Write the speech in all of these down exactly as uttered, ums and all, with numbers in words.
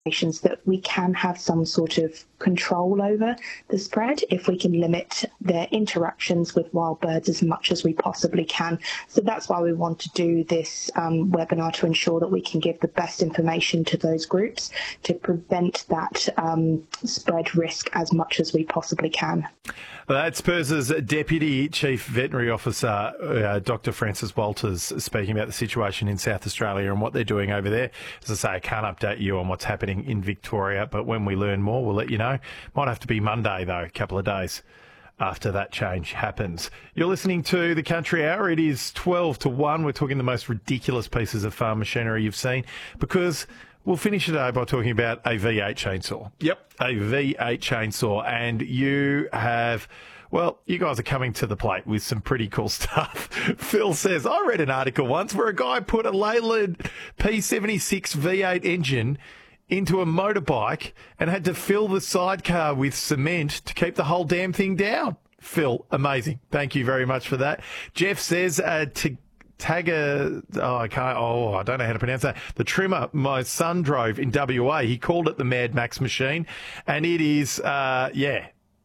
that we can have some sort of control over the spread if we can limit their interactions with wild birds as much as we possibly can. So that's why we want to do this um, webinar, to ensure that we can give the best information to those groups to prevent that um, spread risk as much as we possibly can. That's P I R S's Deputy Chief Veterinary Officer, uh, Doctor Frances Walters, speaking about the situation in South Australia and what they're doing over there. As I say, I can't update you on what's happening in Victoria, but when we learn more, we'll let you know. Might have to be Monday, though, a couple of days after that change happens. You're listening to The Country Hour. It is twelve to one. We're talking the most ridiculous pieces of farm machinery you've seen, because we'll finish today by talking about a V eight chainsaw. Yep, a V eight chainsaw. And you have, well, you guys are coming to the plate with some pretty cool stuff. Phil says, I read an article once where a guy put a Leyland P seventy-six V eight engine into a motorbike and had to fill the sidecar with cement to keep the whole damn thing down. Phil, amazing. Thank you very much for that. Jeff says, uh, to Tagger, oh, I can't, oh, I don't know how to pronounce that. The trimmer my son drove in W A, he called it the Mad Max machine, and it is, uh, yeah,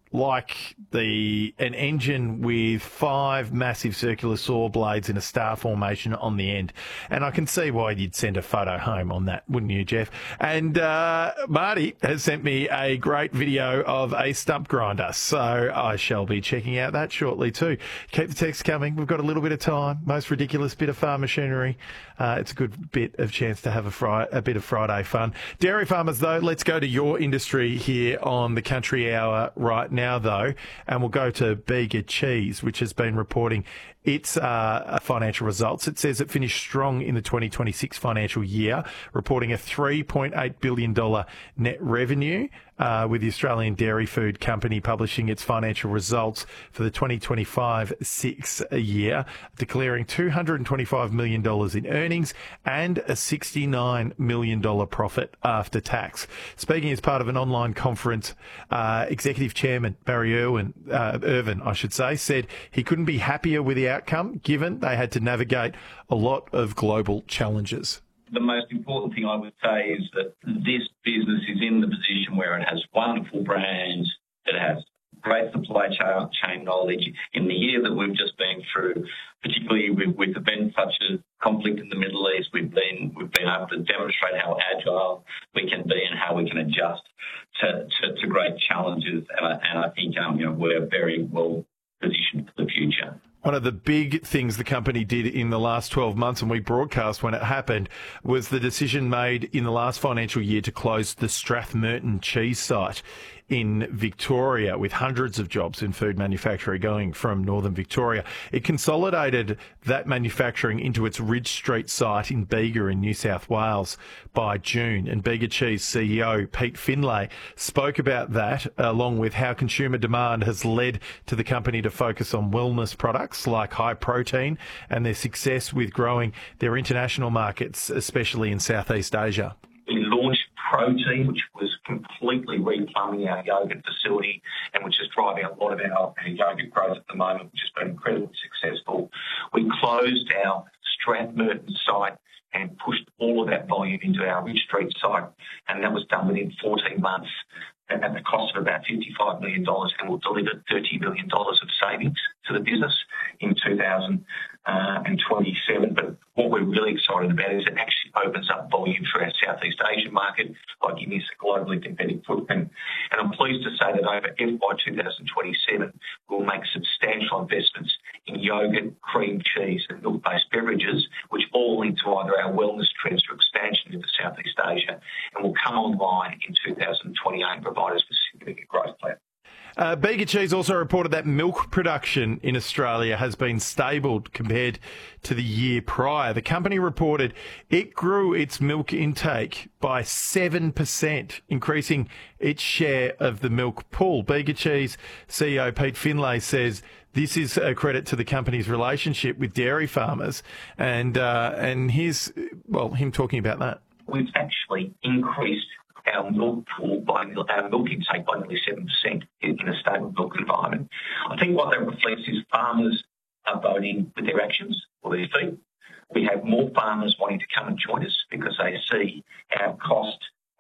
like the an engine with five massive circular saw blades in a star formation on the end. And I can see why you'd send a photo home on that, wouldn't you, Jeff? And uh, Marty has sent me a great video of a stump grinder, so I shall be checking out that shortly too. Keep the text coming. We've got a little bit of time. Most ridiculous bit of farm machinery. Uh, it's a good bit of chance to have a, fri- a bit of Friday fun. Dairy farmers, though, let's go to your industry here on the Country Hour right now, though, and we'll go to Bega Cheese, which has been reporting its uh, financial results. It says it finished strong in the twenty twenty-six financial year, reporting a three point eight billion dollars net revenue, uh, with the Australian Dairy Food Company publishing its financial results for the twenty twenty-five six year, declaring two hundred twenty-five million dollars in earnings and a sixty-nine million dollars profit after tax. Speaking as part of an online conference, uh, Executive Chairman Barry Irwin, uh, Irvin, I should say, said he couldn't be happier with the outcome, given they had to navigate a lot of global challenges. The most important thing I would say is that this business is in the position where it has wonderful brands, it has great supply chain knowledge. In the year that we've just been through, particularly with, with events such as conflict in the Middle East, we've been we've been able to demonstrate how agile we can be and how we can adjust to, to, to great challenges. And I, and I think um, you know, we're very well positioned for the future. One of the big things the company did in the last twelve months, and we broadcast when it happened, was the decision made in the last financial year to close the Strathmerton cheese site in Victoria, with hundreds of jobs in food manufacturing going from northern Victoria. It consolidated that manufacturing into its Ridge Street site in Bega in New South Wales by June. And Bega Cheese C E O Pete Finlay spoke about that, along with how consumer demand has led to the company to focus on wellness products like high protein, and their success with growing their international markets, especially in Southeast Asia. We launched Protein, which was completely replumbing our yogurt facility and which is driving a lot of our, our yogurt growth at the moment, which has been incredibly successful. We closed our Strathmerton site and pushed all of that volume into our Ridge Street site, and that was done within fourteen months at the cost of about fifty-five million dollars, and will deliver thirty million dollars of savings to the business in two thousand twenty-seven. But what we're really excited about is it actually opens up volume for our Southeast Asian market by giving us a globally competitive footprint. And I'm pleased to say that over F Y twenty twenty-seven, we'll make substantial investments in yogurt, cream cheese and milk-based beverages, which all link to either our wellness trends or expansion into Southeast Asia, and will come online in two thousand twenty-eight and provide us with significant growth plan. Uh, Bega Cheese also reported that milk production in Australia has been stable compared to the year prior. The company reported it grew its milk intake by seven percent, increasing its share of the milk pool. Bega Cheese C E O Pete Finlay says this is a credit to the company's relationship with dairy farmers, and uh, and here's, well, him talking about that. We've actually increased our milk pool by our milk intake by nearly seven percent in, in a stable milk environment. I think what that reflects is farmers are voting with their actions or their feet. We have more farmers wanting to come and join us because they see our cost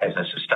as a sustainable